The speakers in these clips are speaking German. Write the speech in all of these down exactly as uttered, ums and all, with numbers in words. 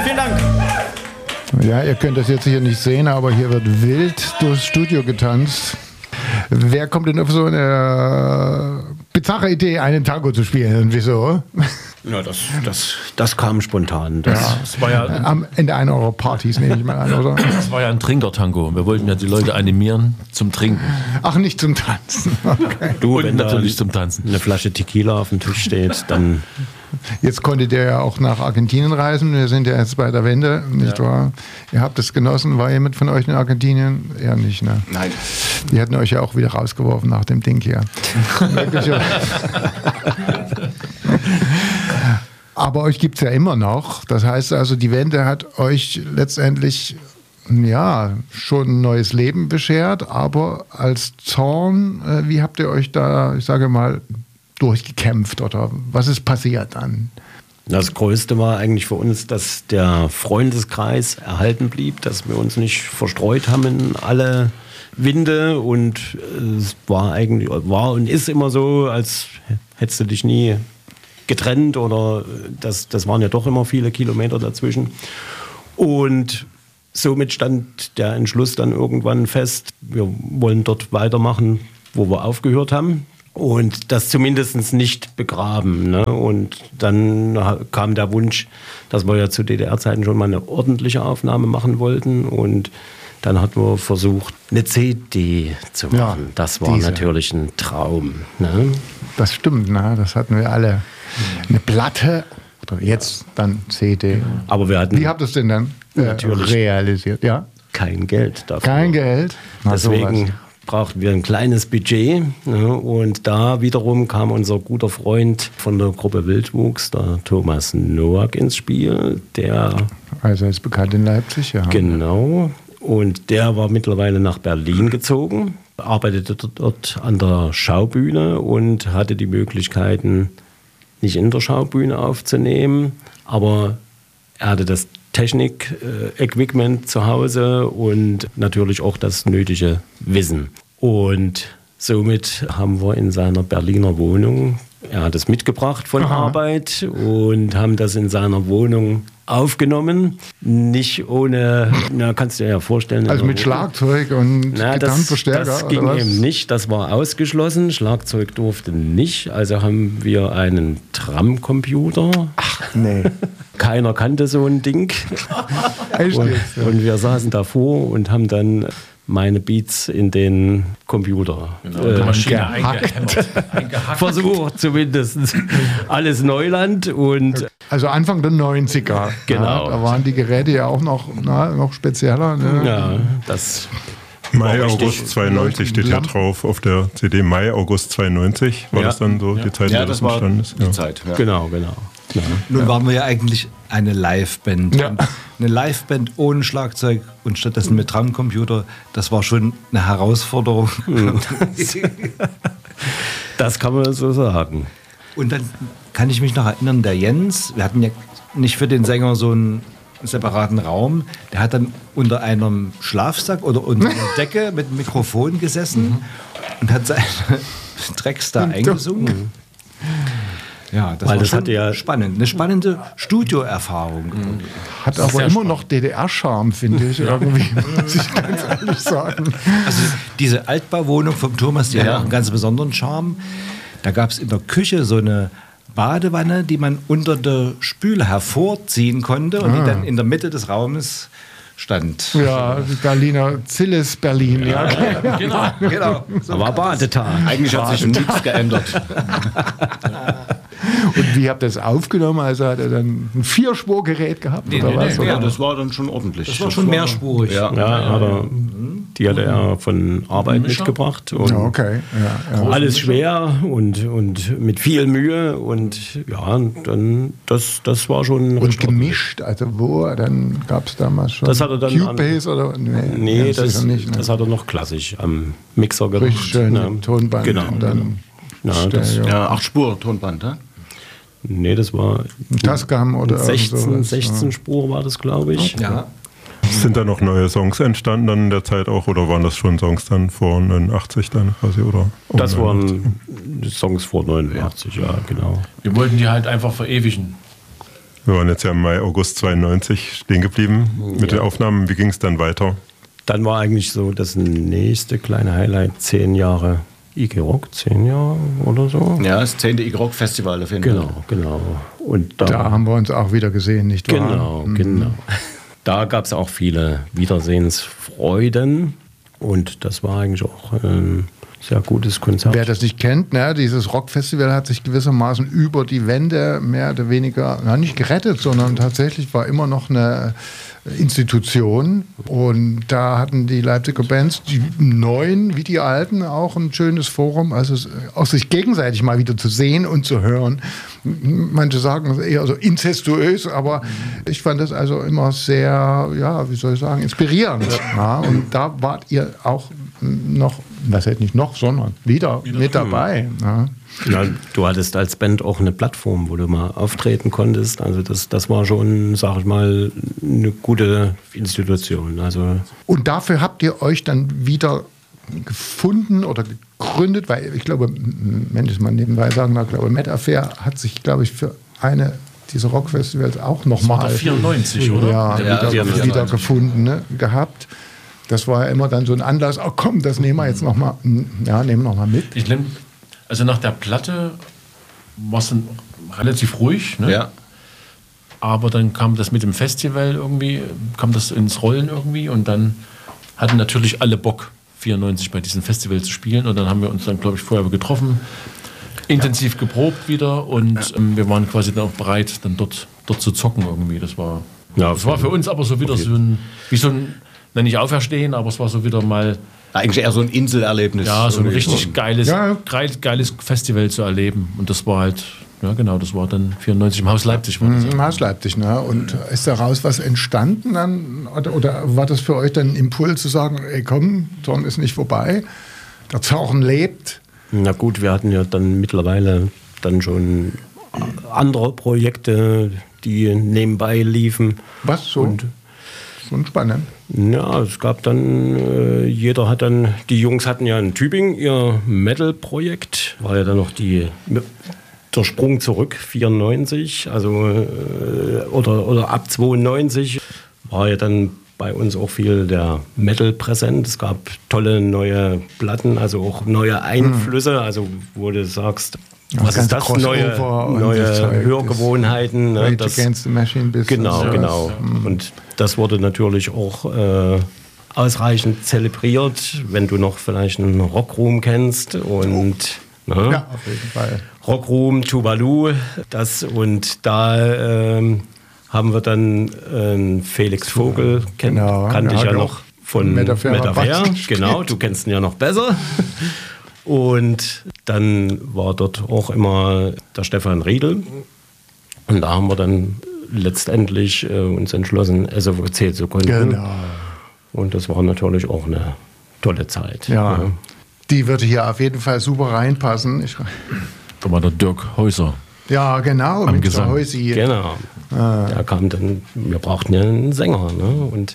Vielen Dank. Ja, ihr könnt das jetzt hier nicht sehen, aber hier wird wild durchs Studio getanzt. Wer kommt denn auf so eine bizarre Idee, einen Tango zu spielen und wieso? Ja, das, das, das kam spontan. Das, ja. Das war ja am Ende einer eurer Partys, nehme ich mal an, oder? Das war ja ein Trinkertango. Wir wollten ja die Leute animieren zum Trinken. Ach, nicht zum Tanzen. Okay. Du, und wenn natürlich da zum Tanzen. eine Flasche Tequila auf dem Tisch steht, dann... Jetzt konntet ihr ja auch nach Argentinien reisen. Wir sind ja jetzt bei der Wende, nicht ja. wahr? Ihr habt es genossen. War jemand von euch in Argentinien? Eher nicht, ne? Nein. Die hätten euch ja auch wieder rausgeworfen nach dem Ding hier. Aber euch gibt es ja immer noch. Das heißt also, die Wende hat euch letztendlich ja schon ein neues Leben beschert. Aber als Zorn, äh, wie habt ihr euch da, ich sage mal, durchgekämpft oder was ist passiert dann? Das Größte war eigentlich für uns, dass der Freundeskreis erhalten blieb, dass wir uns nicht verstreut haben in alle Winde und es war eigentlich, war und ist immer so, als hättest du dich nie getrennt oder das, das waren ja doch immer viele Kilometer dazwischen und somit stand der Entschluss dann irgendwann fest, wir wollen dort weitermachen, wo wir aufgehört haben. Und das zumindest nicht begraben. Ne? Und dann kam der Wunsch, dass wir ja zu D D R-Zeiten schon mal eine ordentliche Aufnahme machen wollten. Und dann hatten wir versucht, eine C D zu machen. Ja, das war diese. Natürlich ein Traum. Ne? Das stimmt, ne? Das hatten wir alle. Eine Platte oder jetzt dann C D. Aber wir hatten Wie habt ihr es denn dann äh, natürlich realisiert? Ja? Kein Geld dafür. Kein Geld? Na, deswegen... Sowas. Brauchten wir ein kleines Budget ne? Und da wiederum kam unser guter Freund von der Gruppe Wildwuchs, der Thomas Nowak, ins Spiel. Der also ist bekannt in Leipzig, ja. Genau. Und der war mittlerweile nach Berlin gezogen, arbeitete dort an der Schaubühne und hatte die Möglichkeiten, nicht in der Schaubühne aufzunehmen, aber er hatte das Technik-Equipment zu Hause und natürlich auch das nötige Wissen. Und somit haben wir in seiner Berliner Wohnung, er hat es mitgebracht von Aha. Arbeit und haben das in seiner Wohnung aufgenommen. Nicht ohne, na, kannst du dir ja vorstellen. Also mit Schlagzeug und Gitarrenverstärker? Das, das ging oder was? Eben nicht, das war ausgeschlossen. Schlagzeug durfte nicht. Also haben wir einen Tramcomputer. Ach, nee. Keiner kannte so ein Ding. Echt? Und, und wir saßen davor und haben dann meine Beats in den Computer genau, äh, Maschine eingehackt. Versucht zumindest. Alles Neuland. Und also Anfang der neunziger. Genau. Ja, da waren die Geräte ja auch noch, na, noch spezieller. Ne? Ja, das... Mai, August zweiundneunzig steht ja drauf auf der C D. Mai, August zweiundneunzig war ja. das dann so ja. die Zeit, ja, wo das das war entstanden ist. Die ja. Zeit, ja. Genau, genau. Ja. Nun waren wir ja eigentlich eine Liveband. Ja. Eine Liveband ohne Schlagzeug und stattdessen mit Drumcomputer, das war schon eine Herausforderung. Das kann man so sagen. Und dann kann ich mich noch erinnern, der Jens, wir hatten ja nicht für den Sänger so einen separaten Raum, der hat dann unter einem Schlafsack oder unter einer Decke mit einem Mikrofon gesessen und hat seine Tracks da eingesungen. Ja, das Weil war das schon hatte ja spannend. Eine spannende Studioerfahrung. Hat Das aber immer noch D D R-Charme, finde ich, irgendwie, muss ich ganz ehrlich sagen. Also diese Altbauwohnung vom Thomas, die Ja. hat auch einen ganz besonderen Charme. Da gab es in der Küche so eine Badewanne, die man unter der Spüle hervorziehen konnte und Ah. die dann in der Mitte des Raumes stand. Ja, die Berliner Zillis Berlin, ja. Ja, genau. Genau. Da war Badetag. Eigentlich hat sich nichts geändert. Und wie habt ihr das aufgenommen? Also hat er dann ein Vierspurgerät gehabt Nee, oder nee, was? nee, Ja, oder? das war dann schon ordentlich. Das war schon mehrspurig. Ja. Ja, aber die hatte er von Arbeit Mischer? mitgebracht. Und Ja, okay. Ja, ja. alles schwer und, und mit viel Mühe. Und ja, dann, das, das war schon. Und recht gemischt, also wo? Dann gab es damals schon Das hat er dann Cubase oder? Nee, Nee, ganz das, sicher nicht. Ne? das hat er noch klassisch am Mixer gemacht. Richtig schön Ja. mit Tonband. Genau. Und dann Ja, das, Stereo. Ja, acht Spur Tonband, ne? nee, das war Ein Tascam oder irgend sechzehn, sowas, sechzehn Spur war das, glaube ich. Ja. Sind da noch neue Songs entstanden dann in der Zeit auch oder waren das schon Songs dann vor neunundachtzig dann quasi? Oder Das waren Songs vor neunundachtzig, ja, genau. Wir wollten die halt einfach verewigen. Wir waren jetzt ja im Mai, August zweiundneunzig stehen geblieben mit Ja. den Aufnahmen. Wie ging es dann weiter? Dann war eigentlich so das nächste kleine Highlight zehn Jahre I G Rock, zehn Jahre oder so. Ja, das zehnte I G Rock Festival auf jeden Fall. Genau, genau. Und da, Da haben wir uns auch wieder gesehen, nicht wahr? genau, genau. Da gab es auch viele Wiedersehensfreuden und das war eigentlich auch ein sehr gutes Konzert. Wer das nicht kennt, ne, dieses Rockfestival hat sich gewissermaßen über die Wände mehr oder weniger, na, nicht gerettet, sondern tatsächlich war immer noch eine Institution. Und da hatten die Leipziger Bands, die neuen wie die alten, auch ein schönes Forum, also auch sich gegenseitig mal wieder zu sehen und zu hören. Manche sagen es eher so inzestuös, aber ich fand das also immer sehr, ja, wie soll ich sagen, inspirierend. Ja, und da wart ihr auch noch, was heißt nicht noch, sondern wieder, wieder mit dabei. Ja. Ja, du hattest als Band auch eine Plattform, wo du mal auftreten konntest. Also das, das war schon, sag ich mal, eine gute Institution. Also Und dafür habt ihr euch dann wieder gefunden oder gegründet, weil ich glaube, wenn ich es mal nebenbei sagen darf, ich glaube, Met Affair hat sich, glaube ich, für eine dieser Rockfestivals auch nochmal vierundneunzig, oder? ja, Ja, wieder, vierundneunzig. wieder gefunden, ne, gehabt. Das war ja immer dann so ein Anlass, oh komm, das nehmen wir jetzt nochmal, ja, nehmen wir noch mal mit. Ich nehm, also nach der Platte war es dann relativ ruhig, ne? Ja. Aber dann kam das mit dem Festival irgendwie, kam das ins Rollen irgendwie und dann hatten natürlich alle Bock, vierundneunzig bei diesem Festival zu spielen und dann haben wir uns dann, glaube ich, vorher getroffen, intensiv geprobt wieder und ähm, wir waren quasi dann auch bereit, dann dort, dort zu zocken irgendwie. Das war, Ja, das war für uns aber so wieder so ein, wie so ein, na, nicht auferstehen, aber es war so wieder mal, Eigentlich eher so ein Inselerlebnis. ja, so ein Irgendwie richtig geiles, Ja. geil, geiles Festival zu erleben. Und das war halt, ja genau, das war dann vierundneunzig im Haus Leipzig. War das. Im Haus Leipzig, ne? Und ist daraus was entstanden dann? Oder, oder war das für euch dann ein Impuls zu sagen, ey komm, Zorn ist nicht vorbei, der Zorn lebt? na gut, wir hatten ja dann mittlerweile dann schon andere Projekte, die nebenbei liefen. Was so? Und Schon spannend. ja, es gab dann, äh, jeder hat dann, die Jungs hatten ja in Tübingen ihr Metal-Projekt, war ja dann noch die, der Sprung zurück, vierundneunzig, also äh, oder, oder ab zweiundneunzig war ja dann bei uns auch viel der Metal präsent. Es gab tolle neue Platten, also auch neue Einflüsse, also wo du sagst, Ja, was das ist das? ganze Neue, Crossover und das neue Zeug, Hörgewohnheiten. Rage Ne, das, Against the Machine Business. Genau, sowas. genau. Und das wurde natürlich auch äh, ausreichend zelebriert, wenn du noch vielleicht einen Rockroom kennst und ne, Ja, auf jeden Fall. Rockroom, Tuvalu, das und da ähm, haben wir dann äh, Felix Vogel, kenn, Genau, kannte ja, ich ja hat noch auch von Met Affair Met Affair, Batzen gespielt. genau, du kennst ihn ja noch besser. Und dann war dort auch immer der Stefan Riedel. Und da haben wir dann letztendlich äh, uns entschlossen, S O V C zu gründen. Genau. Und das war natürlich auch eine tolle Zeit. Ja. ne? Die würde hier auf jeden Fall super reinpassen. Ich, Da war der Dirk Häuser. ja, genau, Am mit der Gesang. Häusi. Genau. Ah. Da kam dann, wir brauchten ja einen Sänger. Ne? Und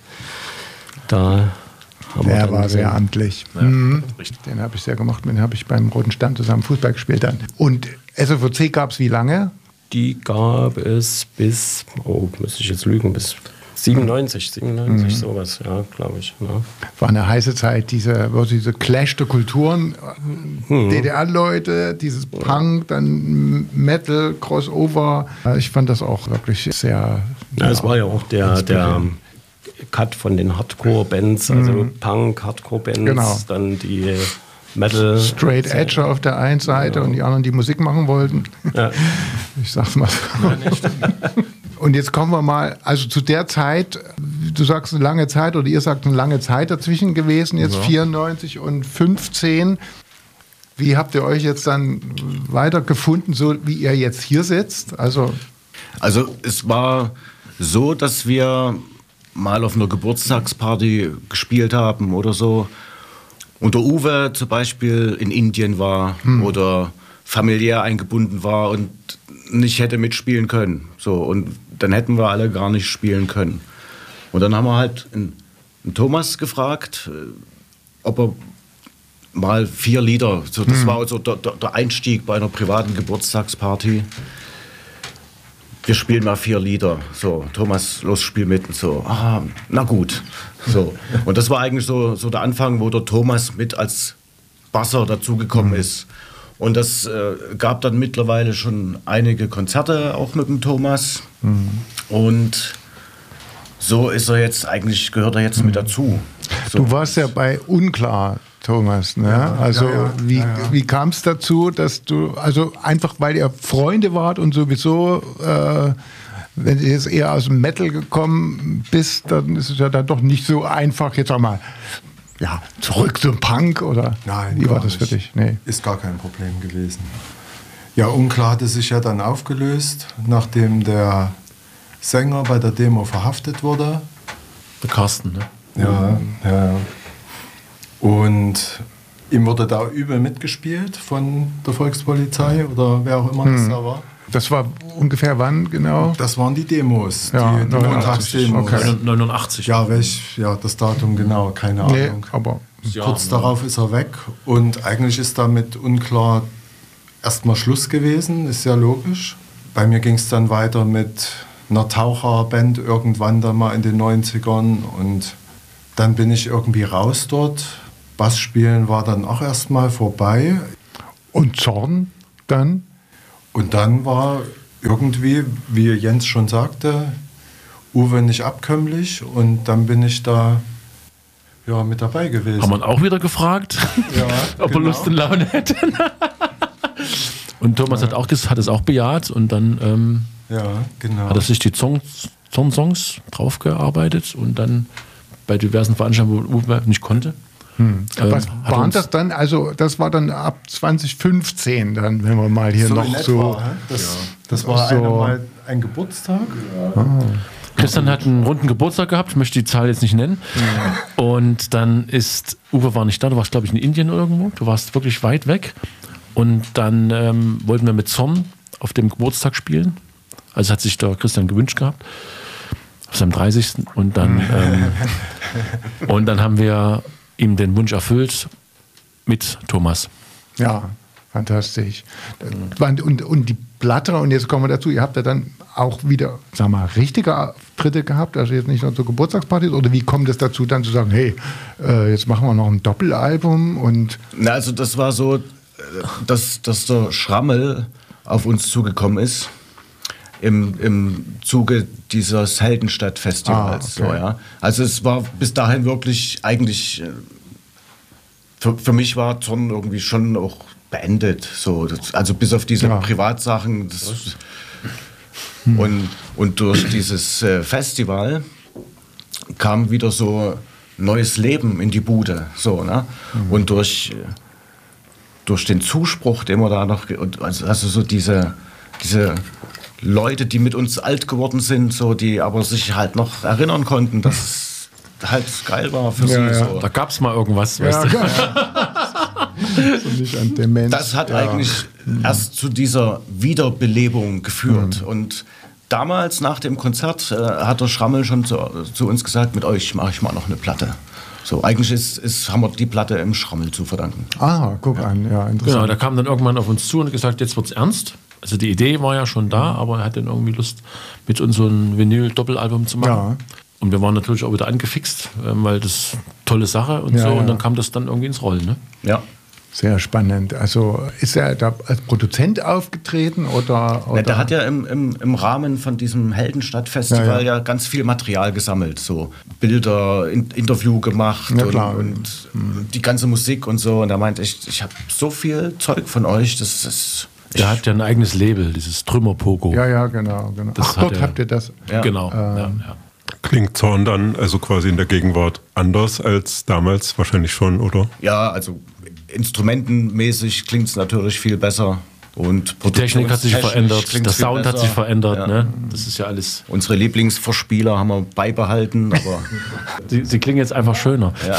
da haben wir Der dann war sehr gesehen, amtlich. Mhm. Den habe ich sehr gemacht. Mit dem habe ich beim Roten Stern zusammen Fußball gespielt dann. Und S O V C gab es wie lange? die gab es bis, oh, müsste ich jetzt lügen, bis siebenundneunzig, siebenundneunzig, Mhm. sowas, ja, glaube ich. Ne? War eine heiße Zeit, diese, wo diese Clash der Kulturen, Mhm. D D R-Leute, dieses Punk, dann Metal, Crossover. Ich fand das auch wirklich sehr. Ja, es war ja auch der, der Cut von den Hardcore-Bands, also Punk, Hardcore-Bands, Genau. dann die Metal. Straight Edge auf der einen Seite und die anderen, die Musik machen wollten. Ja. Ich sag's mal so. Und jetzt kommen wir mal, also zu der Zeit, du sagst eine lange Zeit oder ihr sagt eine lange Zeit dazwischen gewesen, jetzt vierundneunzig und fünfzehn. Wie habt ihr euch jetzt dann weiter gefunden, so wie ihr jetzt hier sitzt? Also Also es war so, dass wir mal auf einer Geburtstagsparty gespielt haben oder so. Und der Uwe zum Beispiel in Indien war oder familiär eingebunden war und nicht hätte mitspielen können. So, und dann hätten wir alle gar nicht spielen können. Und dann haben wir halt einen, einen Thomas gefragt, äh, ob er mal vier Lieder, so, das war so der, der der Einstieg bei einer privaten Geburtstagsparty. wir spielen mal vier Lieder. So, Thomas, los, spiel mit. Und so, ah, na gut. So. Und das war eigentlich so, so der Anfang, wo der Thomas mit als Basser dazugekommen mhm. ist. Und das äh, gab dann mittlerweile schon einige Konzerte auch mit dem Thomas. Mhm. Und so ist er jetzt, eigentlich gehört er jetzt mhm. mit dazu. So. Du warst ja bei Unklar, Thomas, ne? Ja, also ja, ja. wie, ja, ja. wie kam es dazu, dass du, also einfach weil ihr Freunde wart und sowieso, äh, wenn du jetzt eher aus dem Metal gekommen bist, dann ist es ja dann doch nicht so einfach, jetzt sag mal, ja, zurück zum Punk oder Nein, wie war das für dich? Nee. Ist gar kein Problem gewesen. Ja, Unklar hatte sich ja dann aufgelöst, nachdem der Sänger bei der Demo verhaftet wurde. Der Carsten, ne? Ja, ja. Und ihm wurde da übel mitgespielt von der Volkspolizei oder wer auch immer hm. das da war. Das war ungefähr wann genau? Das waren die Demos, ja, die, die Montagsdemos. Okay. neunundachtzig. Ja, welch, ja, das Datum genau, keine Ahnung. Nee, aber kurz ja, darauf ja. ist er weg und eigentlich ist damit Unklar erstmal Schluss gewesen, ist ja logisch. Bei mir ging es dann weiter mit einer Taucherband irgendwann dann mal in den neunzigern und dann bin ich irgendwie raus dort. Bassspielen war dann auch erstmal vorbei. Und Zorn dann? Und dann war irgendwie, wie Jens schon sagte, Uwe nicht abkömmlich und dann bin ich da ja, mit dabei gewesen. Haben wir auch wieder gefragt, ja, ob genau. er Lust und Laune hätte. Und Thomas ja. hat, auch, hat es auch bejaht und dann ähm, ja, genau. hat er sich die Songs, Zorn-Songs draufgearbeitet und dann bei diversen Veranstaltungen, wo Uwe nicht konnte. Hm. Was ähm, waren das dann? Also das war dann ab zwanzig fünfzehn dann, wenn wir mal hier so noch so... Das, ja. das war so mal ein Geburtstag. Ja. Ah. Christian hat einen runden Geburtstag gehabt, ich möchte die Zahl jetzt nicht nennen. Ja. Und dann ist, Uwe war nicht da, du warst glaube ich in Indien irgendwo, du warst wirklich weit weg. Und dann ähm, wollten wir mit Zorn auf dem Geburtstag spielen. Also hat sich der Christian gewünscht gehabt. Auf seinem dreißigsten Und dann, ähm, und dann haben wir ihm den Wunsch erfüllt mit Thomas. Ja, fantastisch. Und, und, und die Platte, und jetzt kommen wir dazu, ihr habt ja dann auch wieder, sag mal, richtige Auftritte gehabt, also jetzt nicht nur so Geburtstagspartys, oder wie kommt es dazu dann zu sagen, hey, äh, jetzt machen wir noch ein Doppelalbum und... Na, also das war so, dass, dass der Schrammel auf uns zugekommen ist. Im, im Zuge dieses Heldenstadt-Festivals. Ah, okay. so, ja. Also es war bis dahin wirklich eigentlich, für, für mich war Zorn irgendwie schon auch beendet. So. Das, also bis auf diese ja. Privatsachen. Das, hm. und, und durch dieses äh, Festival kam wieder so neues Leben in die Bude. So, ne? Hm. Und durch, durch den Zuspruch, den wir da noch, also, also so diese, diese Leute, die mit uns alt geworden sind, so, die aber sich halt noch erinnern konnten, dass es halt geil war für ja, sie. Ja. So. Da gab es mal irgendwas, ja, weißt du? So nicht an Demenz. Das hat ja. eigentlich mhm. erst zu dieser Wiederbelebung geführt. Mhm. Und damals nach dem Konzert äh, hat der Schrammel schon zu, zu uns gesagt, mit euch mache ich mal noch eine Platte. So, eigentlich ist, ist, haben wir die Platte im Schrammel zu verdanken. Ah, guck ja. an, ja, interessant. Genau, der kam dann irgendwann auf uns zu und gesagt, jetzt wird's ernst. Also die Idee war ja schon da, aber er hat dann irgendwie Lust, mit uns so ein Vinyl-Doppelalbum zu machen. Ja. Und wir waren natürlich auch wieder angefixt, weil das tolle Sache und ja, so. Ja. Und dann kam das dann irgendwie ins Rollen. Ne? Ja. Sehr spannend. Also ist er da als Produzent aufgetreten oder? oder? Ja, der hat ja im, im, im Rahmen von diesem Heldenstadt-Festival ja, ja. ja ganz viel Material gesammelt. So Bilder, in, Interview gemacht ja, und, und mhm. die ganze Musik und so. Und er meinte, ich, ich habe so viel Zeug von euch, das ist... Der hat ja ein eigenes Label, dieses Trümmerpogo. Ja, ja, genau. genau. Das Ach, dort er, habt ihr das. Ja. Genau. Ähm. Ja, ja. Klingt Zorn dann also quasi in der Gegenwart anders als damals? Wahrscheinlich schon, oder? Ja, also instrumentenmäßig klingt es natürlich viel besser. Und die Technik hat sich verändert, der Sound besser. hat sich verändert. Ja. Ne? Das ist ja alles. Unsere Lieblingsverspieler haben wir beibehalten, aber. sie, sie klingen jetzt einfach schöner. Ja.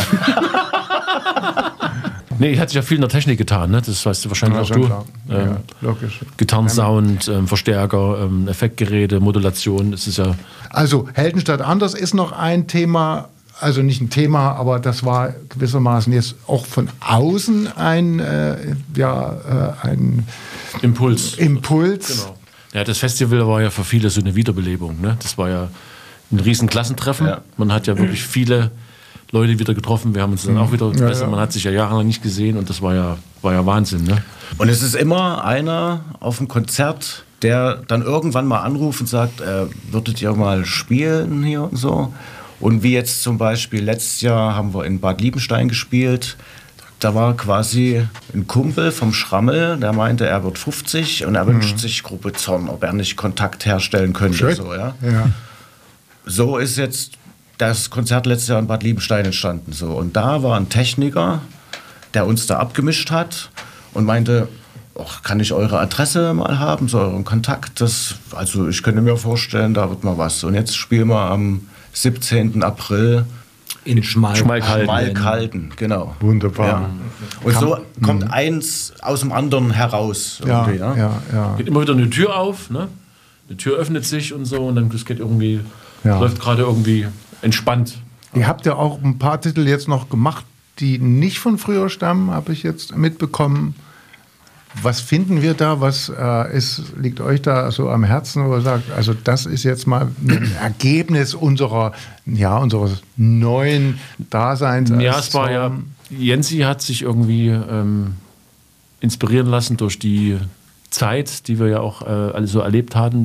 Nee, hat sich ja viel in der Technik getan, ne? Das weißt du wahrscheinlich ja, auch du. Ähm, ja, logisch. Gitarrensound, ähm, Verstärker, ähm, Effektgeräte, Modulation, das ist ja. Also Heldenstadt anders ist noch ein Thema, also nicht ein Thema, aber das war gewissermaßen jetzt auch von außen ein, äh, ja, äh, ein Impuls. Impuls. Genau. Ja, das Festival war ja für viele so eine Wiederbelebung. Ne? Das war ja ein riesen Klassentreffen. Ja. Man hat ja wirklich viele Leute wieder getroffen. Wir haben uns dann auch wieder, Ja, weißt du, ja. man hat sich ja jahrelang nicht gesehen und das war ja, war ja Wahnsinn. Ne? Und es ist immer einer auf dem Konzert, der dann irgendwann mal anruft und sagt, äh, würdet ihr mal spielen hier und so. Und wie jetzt zum Beispiel letztes Jahr haben wir in Bad Liebenstein gespielt. Da war quasi ein Kumpel vom Schrammel, der meinte, er wird fünfzig und er wünscht sich Gruppe Zorn, ob er nicht Kontakt herstellen könnte. Schön. So, ja. Ja. So ist jetzt das Konzert letztes Jahr in Bad Liebenstein entstanden. So. Und da war ein Techniker, der uns da abgemischt hat und meinte, ach, kann ich eure Adresse mal haben, so euren Kontakt? Das, also ich könnte mir vorstellen, da wird mal was. Und jetzt spielen wir am siebzehnten April In Schmalk Schmalkalden. Schmalkalden, genau. Wunderbar. Ja. Und so kommt eins aus dem anderen heraus. Ja, irgendwie, ja, ja. ja. Geht immer wieder eine Tür auf, ne? Eine Tür öffnet sich und so und dann das geht irgendwie, Ja. läuft gerade irgendwie entspannt. Ihr habt ja auch ein paar Titel jetzt noch gemacht, die nicht von früher stammen, habe ich jetzt mitbekommen. Was finden wir da? Was äh, ist, liegt euch da so am Herzen, wo ihr sagt, also das ist jetzt mal ein Ergebnis unserer, ja, unseres neuen Daseins? Ja, als es war ja, Zorn? Jensi hat sich irgendwie ähm, inspirieren lassen durch die Zeit, die wir ja auch äh, alle so erlebt hatten.